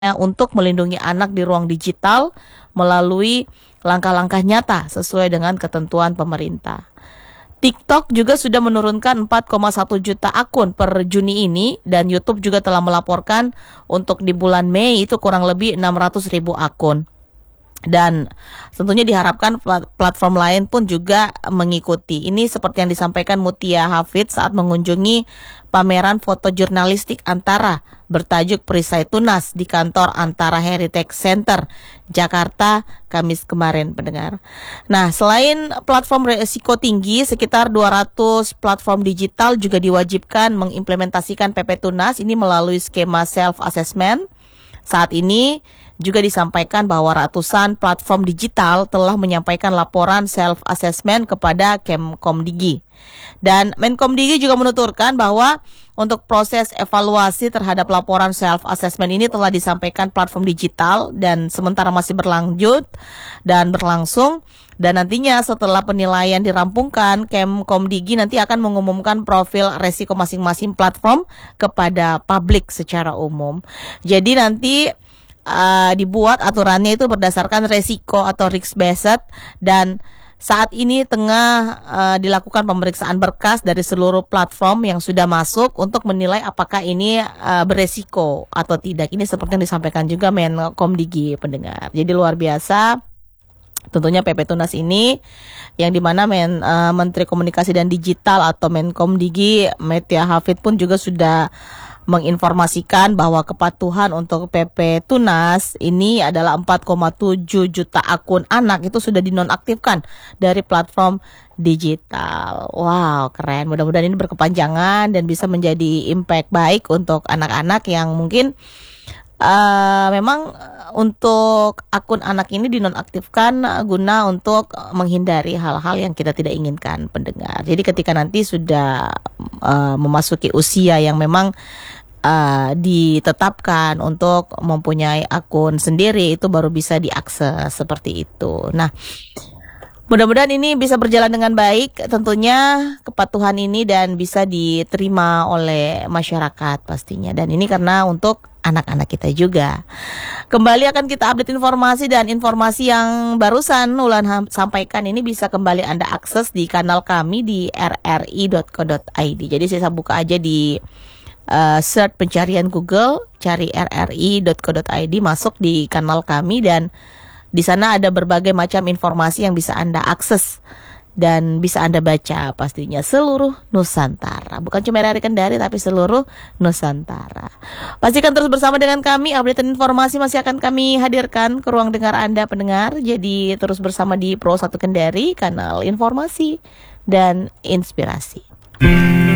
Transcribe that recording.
untuk melindungi anak di ruang digital melalui langkah-langkah nyata sesuai dengan ketentuan pemerintah. TikTok juga sudah menurunkan 4,1 juta akun per Juni ini, dan YouTube juga telah melaporkan untuk di bulan Mei itu kurang lebih 600.000 akun. Dan tentunya diharapkan platform lain pun juga mengikuti. Ini seperti yang disampaikan Mutia Hafid saat mengunjungi pameran foto jurnalistik Antara bertajuk Perisai Tunas di kantor Antara Heritage Center, Jakarta, Kamis kemarin, pendengar. Nah, selain platform resiko tinggi, sekitar 200 platform digital juga diwajibkan mengimplementasikan PP Tunas ini melalui skema self-assessment. Saat ini juga disampaikan bahwa ratusan platform digital telah menyampaikan laporan self-assessment kepada Kemkomdigi. Dan Menkomdigi juga menuturkan bahwa untuk proses evaluasi terhadap laporan self-assessment ini telah disampaikan platform digital dan sementara masih berlanjut dan berlangsung. Dan nantinya setelah penilaian dirampungkan, Kemkomdigi nanti akan mengumumkan profil resiko masing-masing platform kepada publik secara umum. Jadi nanti dibuat aturannya itu berdasarkan resiko atau risk based, dan saat ini tengah dilakukan pemeriksaan berkas dari seluruh platform yang sudah masuk untuk menilai apakah ini beresiko atau tidak. Ini seperti yang disampaikan juga Menkomdigi, pendengar. Jadi luar biasa tentunya PP Tunas ini, yang dimana Menteri Komunikasi dan Digital atau Menkomdigi Mutia Hafid pun juga sudah menginformasikan bahwa kepatuhan untuk PP Tunas ini adalah 4,7 juta akun anak itu sudah dinonaktifkan dari platform digital. Wow, keren. Mudah-mudahan ini berkepanjangan dan bisa menjadi impact baik untuk anak-anak yang mungkin memang untuk akun anak ini dinonaktifkan guna untuk menghindari hal-hal yang kita tidak inginkan, pendengar. Jadi ketika nanti sudah memasuki usia yang memang ditetapkan untuk mempunyai akun sendiri, itu baru bisa diakses seperti itu. Nah, mudah-mudahan ini bisa berjalan dengan baik tentunya kepatuhan ini dan bisa diterima oleh masyarakat pastinya. Dan ini karena untuk anak-anak kita juga. Kembali akan kita update informasi, dan informasi yang barusan Ulan sampaikan ini bisa kembali Anda akses di kanal kami di rri.co.id. Jadi saya buka aja di search pencarian Google, cari rri.co.id, masuk di kanal kami, dan di sana ada berbagai macam informasi yang bisa Anda akses dan bisa Anda baca pastinya seluruh Nusantara. Bukan cuma RRI Kendari tapi seluruh Nusantara. Pastikan terus bersama dengan kami, update informasi masih akan kami hadirkan ke ruang dengar Anda, pendengar. Jadi terus bersama di Pro 1 Kendari, kanal informasi dan inspirasi.